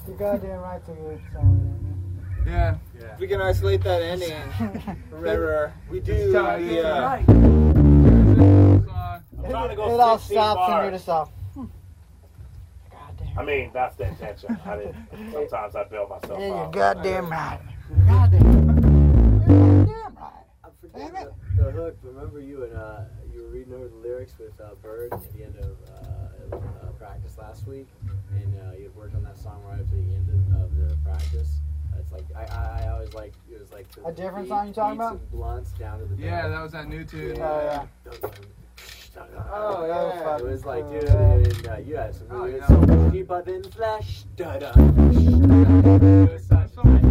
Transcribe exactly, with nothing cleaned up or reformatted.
You're goddamn right to your song. Yeah. Yeah. We can isolate that ending. Remember, we do the. Uh, Right. I'm trying to go It all sixteen stops and you're bars. just off. Hmm. Goddamn. I mean, that's the intention. I didn't. Sometimes I build myself Yeah, you're out. goddamn right. Goddamn. You're goddamn right. I'm forgetting the, the hook. Remember you and uh, you were reading over the lyrics with uh, Bird at the end of uh, uh, practice last week, and uh, you had worked on that song right up to the end of, of the practice. Uh, it's like I, I, I always like it was like the A different beat, song you talking beats about? and blunts down to the Yeah, dub. that was that new tune. Oh, yeah. Oh, yeah. It was like, dude, and, uh, you had some Oh, really yeah. good songs. Deeper than flesh. Da da. It was so much